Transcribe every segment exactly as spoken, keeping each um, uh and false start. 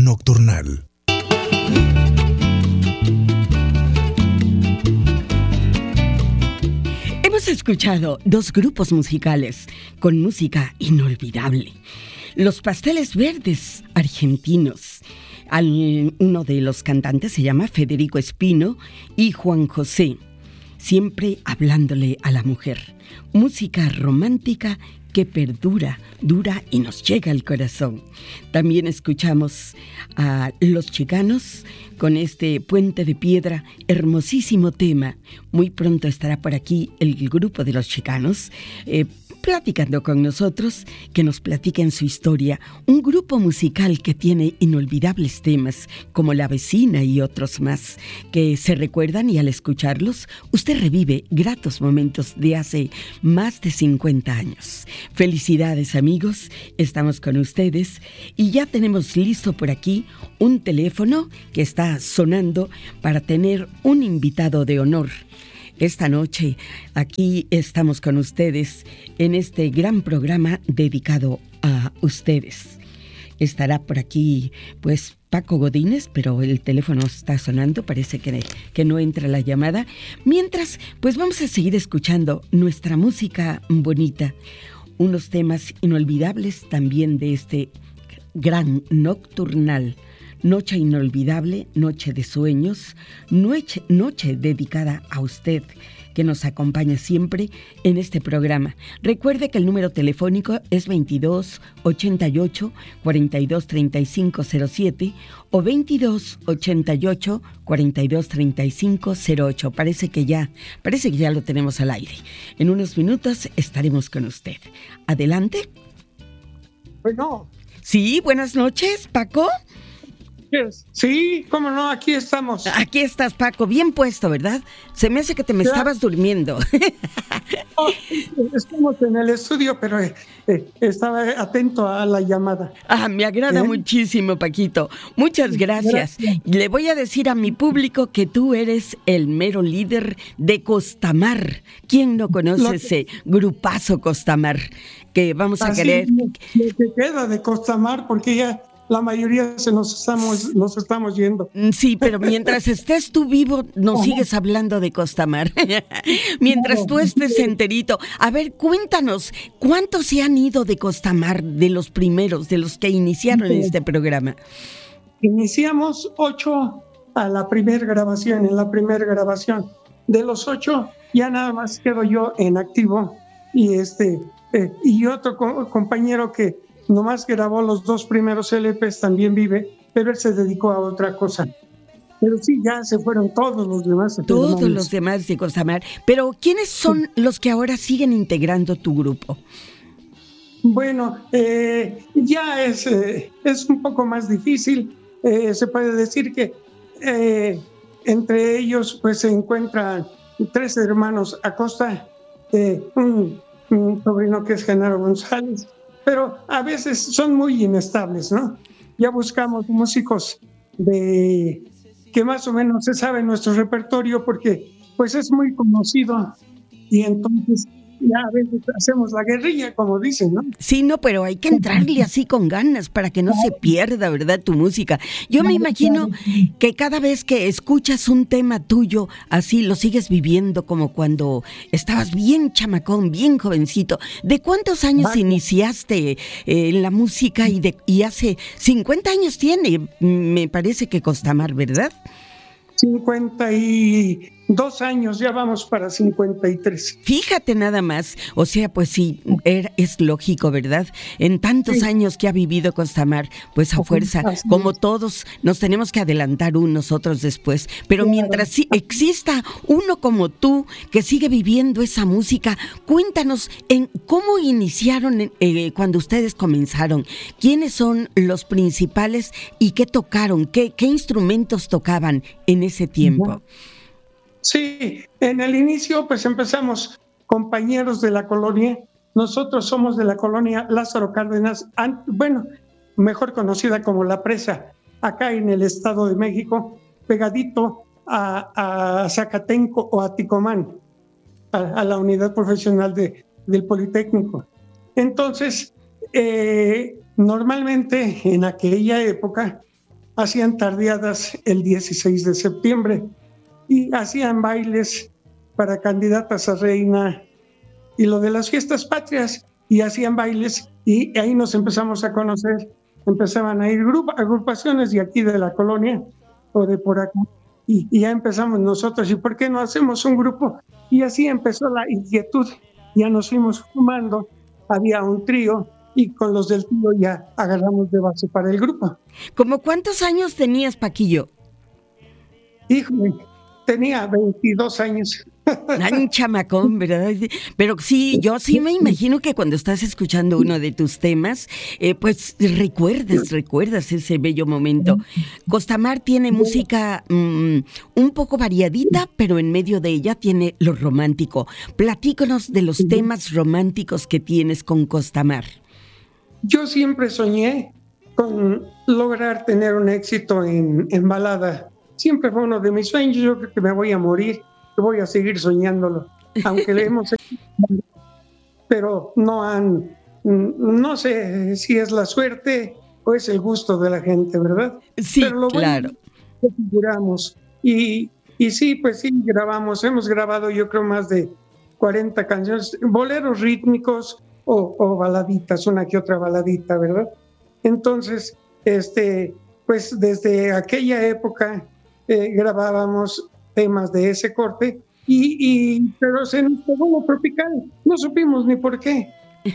nocturnal. Hemos escuchado dos grupos musicales con música inolvidable. Los Pasteles Verdes argentinos. Al, uno de los cantantes se llama Federico Espino y Juan José, siempre hablándole a la mujer. Música romántica que perdura, dura y nos llega al corazón. También escuchamos a Los Chicanos con este Puente de Piedra, hermosísimo tema. Muy pronto estará por aquí el grupo de Los Chicanos, eh, platicando con nosotros, que nos platiquen su historia. Un grupo musical que tiene inolvidables temas, como La Vecina y otros más, que se recuerdan y al escucharlos, usted revive gratos momentos de hace más de cincuenta años. Felicidades, amigos, estamos con ustedes y ya tenemos listo por aquí un teléfono que está sonando para tener un invitado de honor. Esta noche aquí estamos con ustedes en este gran programa dedicado a ustedes. Estará por aquí pues Paco Godínez, pero el teléfono está sonando, parece que, que no entra la llamada. Mientras, pues vamos a seguir escuchando nuestra música bonita, unos temas inolvidables también de este gran nocturnal. Noche inolvidable, noche de sueños, noche, noche dedicada a usted que nos acompaña siempre en este programa. Recuerde que el número telefónico es veintidós ochenta y ocho cuarenta y dos treinta y cinco cero siete o veintidós ochenta y ocho cuarenta y dos treinta y cinco cero ocho. Parece que ya, parece que ya lo tenemos al aire. En unos minutos estaremos con usted. Adelante. Bueno. Sí, buenas noches, Paco. Sí, cómo no, aquí estamos. Aquí estás, Paco, bien puesto, ¿verdad? Se me hace que te me Claro. estabas durmiendo. Oh, estamos en el estudio, pero eh, eh, estaba atento a la llamada. Ah, me agrada ¿Eh? muchísimo, Paquito. Muchas gracias. Gracias. Le voy a decir a mi público que tú eres el mero líder de Costamar. ¿Quién no conoce Lo que- ese grupazo Costamar? Que vamos a Así querer... lo que queda de Costamar, porque ya la mayoría se nos estamos, nos estamos yendo. Sí, pero mientras estés tú vivo, nos Ajá. sigues hablando de Costamar. Mientras tú estés enterito. A ver, cuéntanos, ¿cuántos se han ido de Costamar, de los primeros, de los que iniciaron Sí. este programa? Iniciamos ocho a la primera grabación, en la primera grabación. De los ocho, ya nada más quedo yo en activo y este eh, y otro co- compañero que nomás grabó los dos primeros L Pes también vive, pero él se dedicó a otra cosa. Pero sí, ya se fueron todos los demás. Todos hermanos. los demás de Costamar. Pero, ¿quiénes son los que ahora siguen integrando tu grupo? Bueno, eh, ya es, eh, es un poco más difícil. Eh, se puede decir que eh, entre ellos pues se encuentran tres hermanos Acosta, eh, un, un sobrino que es Genaro González, pero a veces son muy inestables, ¿no? Ya buscamos músicos de que más o menos se sabe nuestro repertorio porque pues es muy conocido y entonces ya a veces hacemos la guerrilla, como dicen, ¿no? Sí, no, pero hay que entrarle así con ganas para que no se pierda, ¿verdad?, tu música. Yo me imagino que cada vez que escuchas un tema tuyo, así lo sigues viviendo como cuando estabas bien chamacón, bien jovencito. ¿De cuántos años Vale. iniciaste eh, en la música? Y, de, y hace cincuenta años tiene, me parece que Costamar, ¿verdad? cincuenta y dos años, ya vamos para cincuenta y tres. Fíjate nada más, o sea, pues sí, er- es lógico, ¿verdad? En tantos Sí. años que ha vivido Costamar, pues a Así fuerza, es. como todos, nos tenemos que adelantar unos otros después. Pero Claro. mientras sí exista uno como tú que sigue viviendo esa música, cuéntanos en cómo iniciaron eh, cuando ustedes comenzaron, quiénes son los principales y qué tocaron, qué, qué instrumentos tocaban en ese tiempo. Ujú. Sí, en el inicio pues empezamos compañeros de la colonia. Nosotros somos de la colonia Lázaro Cárdenas, an- bueno, mejor conocida como La Presa, acá en el Estado de México, pegadito a, a Zacatenco o a Ticomán, a, a la unidad profesional de, del Politécnico. Entonces, eh, normalmente en aquella época, hacían tardeadas el dieciséis de septiembre y hacían bailes para candidatas a reina y lo de las fiestas patrias, y hacían bailes y ahí nos empezamos a conocer. Empezaban a ir grup- agrupaciones de aquí de la colonia o de por acá y, y ya empezamos nosotros, ¿y por qué no hacemos un grupo? Y así empezó la inquietud, ya nos fuimos fumando, había un trío y con los del trío ya agarramos de base para el grupo. ¿Cómo cuántos años tenías, Paquillo? Híjole, tenía veintidós años. Ay, un chamacón, ¿verdad? Pero sí, yo sí me imagino que cuando estás escuchando uno de tus temas, eh, pues recuerdas, recuerdas ese bello momento. Costamar tiene música mmm, un poco variadita, pero en medio de ella tiene lo romántico. Platícanos de los temas románticos que tienes con Costamar. Yo siempre soñé con lograr tener un éxito en, en balada. Siempre fue uno de mis sueños. Yo creo que me voy a morir, que voy a seguir soñándolo, aunque le hemos hecho, pero no han, no sé si es la suerte o es el gusto de la gente, ¿verdad? Sí, pero lo claro. Bueno, figuramos y, y sí, pues sí, grabamos, hemos grabado yo creo más de cuarenta canciones, boleros rítmicos o, o baladitas, una que otra baladita, ¿verdad? Entonces, este, pues desde aquella época eh, grabábamos temas de ese corte, y, y pero se nos pegó lo tropical, no supimos ni por qué.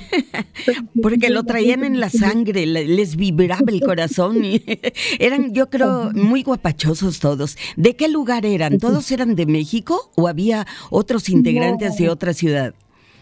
Porque lo traían en la sangre, les vibraba el corazón. Y eran, yo creo, muy guapachosos todos. ¿De qué lugar eran? ¿Todos eran de México o había otros integrantes de otra ciudad?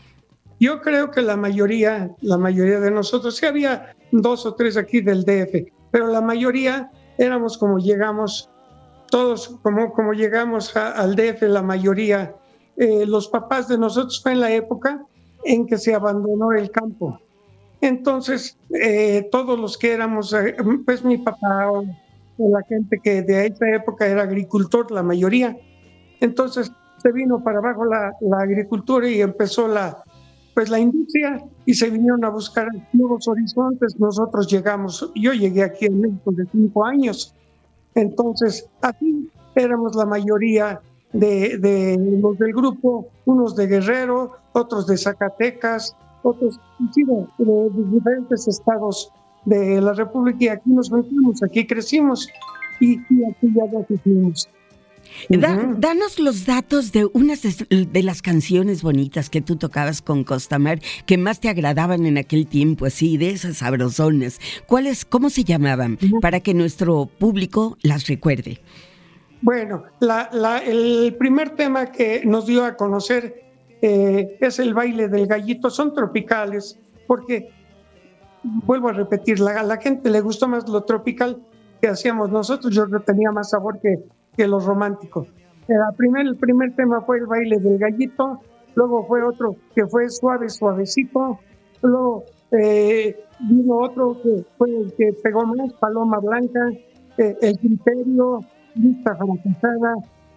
Yo creo que la mayoría, la mayoría de nosotros, sí había dos o tres aquí del D F, pero la mayoría éramos como llegamos. Todos, como, como llegamos a, al D F, la mayoría, eh, los papás de nosotros fue en la época en que se abandonó el campo. Entonces, eh, todos los que éramos, eh, pues mi papá o, o la gente que de esa época era agricultor, la mayoría. Entonces, se vino para abajo la, la agricultura y empezó la, pues, la industria y se vinieron a buscar nuevos horizontes. Nosotros llegamos, yo llegué aquí en México de cinco años. Entonces, así éramos la mayoría de, de los del grupo, unos de Guerrero, otros de Zacatecas, otros sí, de, de diferentes estados de la República, y aquí nos juntamos, aquí crecimos y, y aquí ya decidimos. Da, uh-huh. Danos los datos de unas de, de las canciones bonitas que tú tocabas con Costamar, que más te agradaban en aquel tiempo, así, de esas sabrosonas. ¿Cuáles, cómo se llamaban? Uh-huh. Para que nuestro público las recuerde. Bueno, la, la, el primer tema que nos dio a conocer eh, es el baile del gallito. Son tropicales, porque, vuelvo a repetir, la, a la gente le gustó más lo tropical que hacíamos nosotros. Yo creo que tenía más sabor que que los románticos. El primer, el primer tema fue el baile del gallito, luego fue otro que fue suave, suavecito, luego eh, vino otro que fue el que pegó más, Paloma Blanca, eh, El Criterio, Lista Fracasada,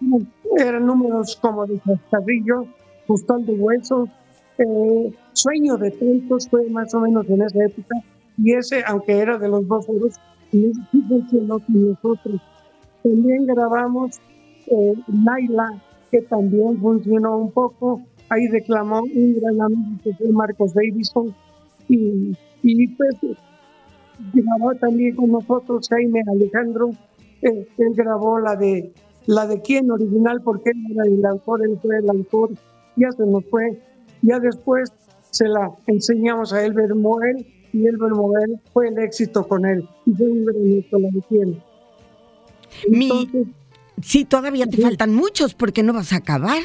eran números como de Cascarrillo, Costal de Huesos, eh, Sueño de Tontos fue más o menos en esa época, y ese, aunque era de los dos euros, no funcionó con nosotros. También grabamos eh, Naila, que también funcionó un poco. Ahí reclamó un gran amigo que fue Marcos Davison. Y, y pues grabó también con nosotros Jaime Alejandro. Eh, él grabó la de la de quién original, porque él era el autor, él fue el autor. Ya se nos fue. Ya después se la enseñamos a Elber Moel, y Elber Moel fue el éxito con él. Y fue un gran éxito la de quién. Entonces, Mi, sí, todavía te sí. faltan muchos, porque no vas a acabar.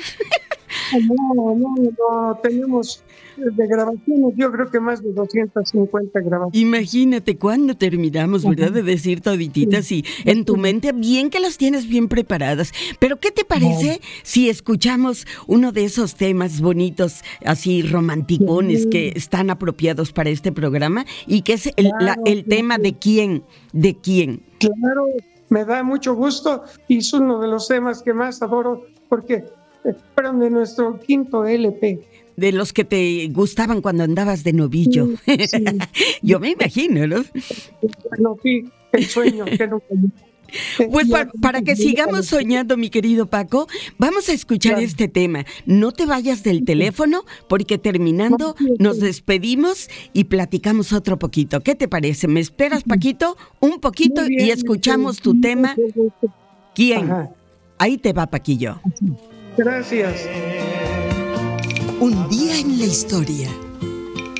No, no, no, tenemos de grabaciones, yo creo que más de doscientas cincuenta grabaciones. Imagínate cuándo terminamos, ¿verdad? De decir todititas, y en tu mente bien que las tienes bien preparadas. Pero ¿qué te parece si escuchamos uno de esos temas bonitos, así romanticones, sí. que están apropiados para este programa, y que es el, claro, la, el sí. tema de quién, de quién? Claro, me da mucho gusto y es uno de los temas que más adoro, porque fueron de nuestro quinto L P. De los que te gustaban cuando andabas de novillo. Sí, sí. Yo me imagino, ¿no? Bueno, sí, el sueño que no. Pues para, para que sigamos soñando, mi querido Paco, vamos a escuchar claro. este tema. No te vayas del teléfono, porque terminando nos despedimos y platicamos otro poquito. ¿Qué te parece? ¿Me esperas, Paquito? Un poquito bien, y escuchamos tu tema. ¿Quién? Ajá. Ahí te va, Paquillo. Gracias. Un día en la historia.